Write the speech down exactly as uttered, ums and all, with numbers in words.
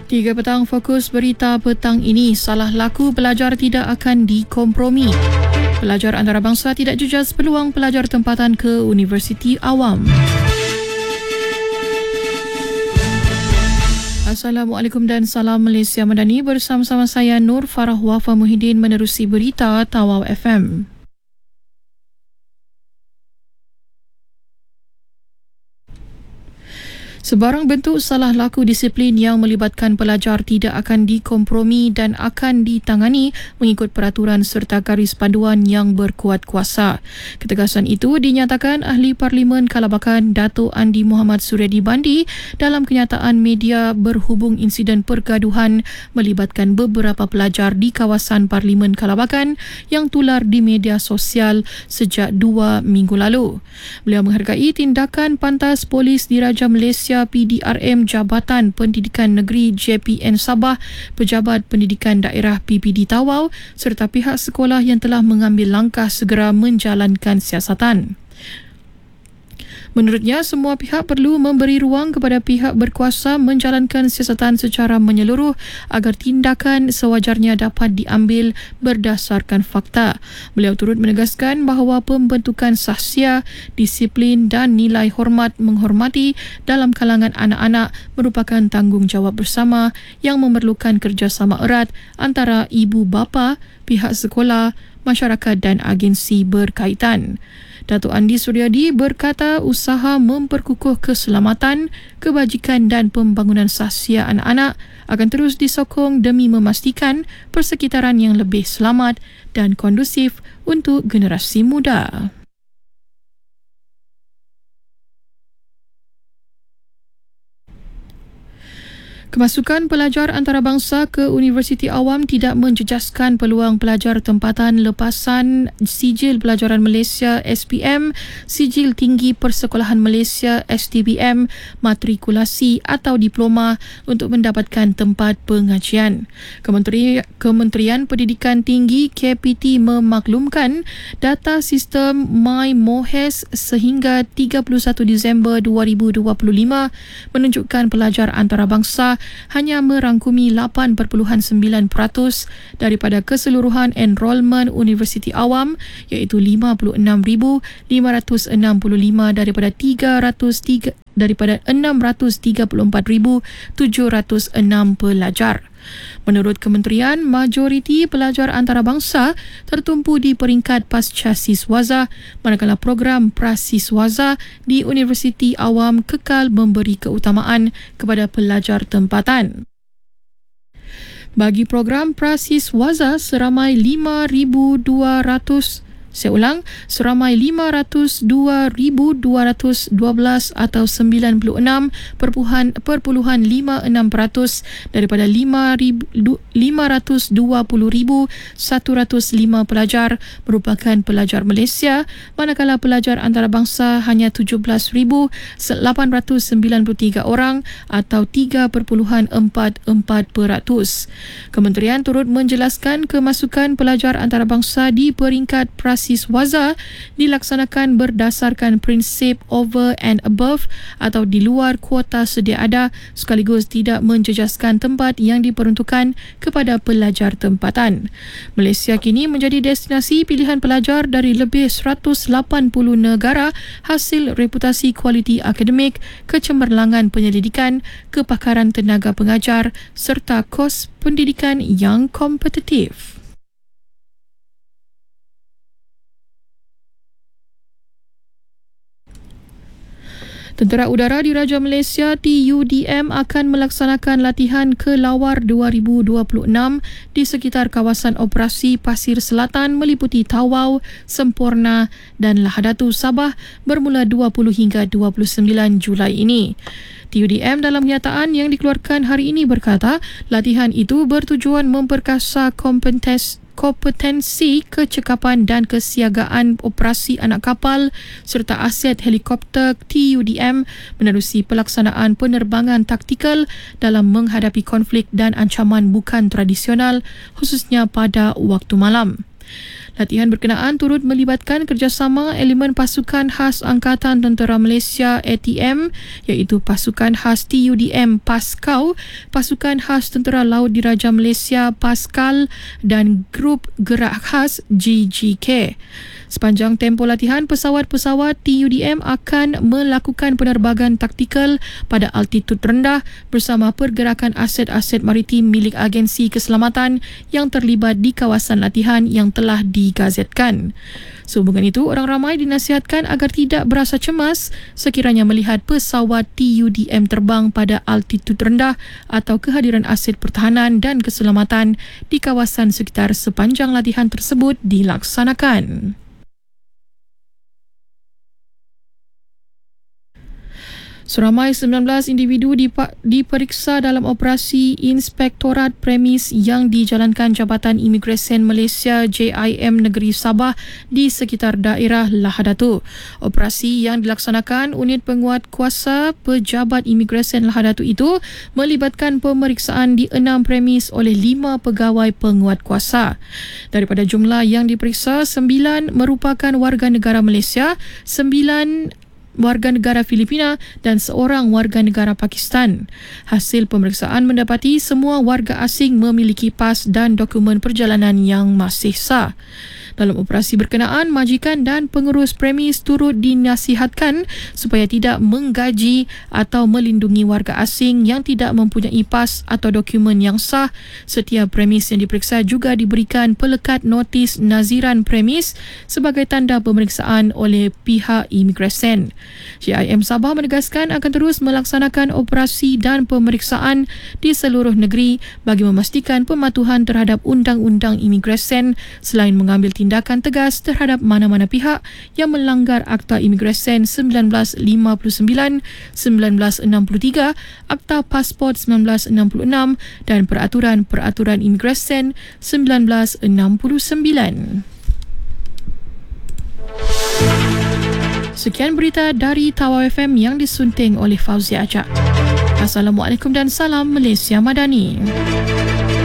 Tiga petang, fokus berita petang ini. Salah laku pelajar tidak akan dikompromi. Pelajar antarabangsa tidak jejas peluang pelajar tempatan ke Universiti Awam. Assalamualaikum dan salam Malaysia Madani. Bersama-sama saya Nur Farah Wafa Muhyiddin menerusi berita Tawau F M. Sebarang bentuk salah laku disiplin yang melibatkan pelajar tidak akan dikompromi dan akan ditangani mengikut peraturan serta garis panduan yang berkuat kuasa. Ketegasan itu dinyatakan Ahli Parlimen Kalabakan Dato' Andi Muhammad Suryadi Bandi dalam kenyataan media berhubung insiden pergaduhan melibatkan beberapa pelajar di kawasan Parlimen Kalabakan yang tular di media sosial sejak dua minggu lalu. Beliau menghargai tindakan pantas Polis Diraja Malaysia P D R M Jabatan Pendidikan Negeri J P N Sabah, Pejabat Pendidikan Daerah P P D Tawau serta pihak sekolah yang telah mengambil langkah segera menjalankan siasatan. Menurutnya, semua pihak perlu memberi ruang kepada pihak berkuasa menjalankan siasatan secara menyeluruh agar tindakan sewajarnya dapat diambil berdasarkan fakta. Beliau turut menegaskan bahawa pembentukan sahsia, disiplin dan nilai hormat menghormati dalam kalangan anak-anak merupakan tanggungjawab bersama yang memerlukan kerjasama erat antara ibu bapa, pihak sekolah, masyarakat dan agensi berkaitan. Dato' Andi Suryadi berkata usaha memperkukuh keselamatan, kebajikan dan pembangunan sahsia anak-anak akan terus disokong demi memastikan persekitaran yang lebih selamat dan kondusif untuk generasi muda. Kemasukan pelajar antarabangsa ke Universiti Awam tidak menjejaskan peluang pelajar tempatan lepasan Sijil Pelajaran Malaysia S P M, Sijil Tinggi Persekolahan Malaysia S T B M, matrikulasi atau diploma untuk mendapatkan tempat pengajian. Kementeri, Kementerian Pendidikan Tinggi K P T memaklumkan data sistem MyMohes sehingga tiga puluh satu Disember dua ribu dua puluh lima menunjukkan pelajar antarabangsa hanya merangkumi lapan perpuluhan sembilan peratus daripada keseluruhan enrolment Universiti Awam iaitu lima puluh enam ribu lima ratus enam puluh lima daripada tiga ratus tiga daripada enam ratus tiga puluh empat ribu tujuh ratus enam pelajar. Menurut kementerian, majoriti pelajar antarabangsa tertumpu di peringkat pasca siswaza, manakala program prasiswaza di Universiti Awam kekal memberi keutamaan kepada pelajar tempatan. Bagi program prasiswaza, seramai lima ribu dua ratus Saya ulang, seramai lima ratus dua ribu dua ratus dua belas atau sembilan puluh enam perpuluhan lima enam peratus daripada lima ratus dua puluh ribu satu ratus lima pelajar merupakan pelajar Malaysia, manakala pelajar antarabangsa hanya tujuh belas ribu lapan ratus sembilan puluh tiga orang atau tiga perpuluhan empat empat peratus. Kementerian turut menjelaskan kemasukan pelajar antarabangsa di peringkat prasiswaza Siswaza dilaksanakan berdasarkan prinsip over and above atau di luar kuota sedia ada sekaligus tidak menjejaskan tempat yang diperuntukkan kepada pelajar tempatan. Malaysia kini menjadi destinasi pilihan pelajar dari lebih seratus lapan puluh negara hasil reputasi kualiti akademik, kecemerlangan penyelidikan, kepakaran tenaga pengajar serta kos pendidikan yang kompetitif. Tentera Udara Diraja Malaysia T U D M akan melaksanakan latihan Kelawar dua ribu dua puluh enam di sekitar kawasan operasi Pasir Selatan meliputi Tawau, Semporna dan Lahadatu Sabah bermula dua puluh hingga dua puluh sembilan Julai ini. T U D M dalam kenyataan yang dikeluarkan hari ini berkata, latihan itu bertujuan memperkasa kompetensi kompetensi, kecekapan dan kesiagaan operasi anak kapal serta aset helikopter T U D M menerusi pelaksanaan penerbangan taktikal dalam menghadapi konflik dan ancaman bukan tradisional khususnya pada waktu malam. Latihan berkenaan turut melibatkan kerjasama elemen pasukan khas Angkatan Tentera Malaysia A T M iaitu pasukan khas T U D M PASCAU, pasukan khas Tentera Laut Diraja Malaysia PASCAL dan grup gerak khas G G K. Sepanjang tempoh latihan, pesawat-pesawat T U D M akan melakukan penerbangan taktikal pada altitud rendah bersama pergerakan aset-aset maritim milik agensi keselamatan yang terlibat di kawasan latihan yang telah digazetkan. Sehubungan itu, orang ramai dinasihatkan agar tidak berasa cemas sekiranya melihat pesawat T U D M terbang pada altitud rendah atau kehadiran aset pertahanan dan keselamatan di kawasan sekitar sepanjang latihan tersebut dilaksanakan. Seramai sembilan belas individu diperiksa dalam operasi Inspektorat Premis yang dijalankan Jabatan Imigresen Malaysia J I M Negeri Sabah di sekitar daerah Lahadatu. Operasi yang dilaksanakan Unit Penguat Kuasa Pejabat Imigresen Lahadatu itu melibatkan pemeriksaan di enam premis oleh lima pegawai penguat kuasa. Daripada jumlah yang diperiksa, sembilan merupakan warga negara Malaysia, sembilan warga negara Filipina dan seorang warga negara Pakistan. Hasil pemeriksaan mendapati semua warga asing memiliki pas dan dokumen perjalanan yang masih sah. Dalam operasi berkenaan, majikan dan pengurus premis turut dinasihatkan supaya tidak menggaji atau melindungi warga asing yang tidak mempunyai pas atau dokumen yang sah. Setiap premis yang diperiksa juga diberikan pelekat notis naziran premis sebagai tanda pemeriksaan oleh pihak imigresen. J I M Sabah menegaskan akan terus melaksanakan operasi dan pemeriksaan di seluruh negeri bagi memastikan pematuhan terhadap undang-undang imigresen selain mengambil tindakan tindakan tegas terhadap mana-mana pihak yang melanggar Akta Imigresen seribu sembilan ratus lima puluh sembilan, seribu sembilan ratus enam puluh tiga, Akta Pasport seribu sembilan ratus enam puluh enam dan Peraturan-Peraturan Imigresen seribu sembilan ratus enam puluh sembilan. Sekian berita dari Tawau F M yang disunting oleh Fauzi Ajak. Assalamualaikum dan salam Malaysia Madani.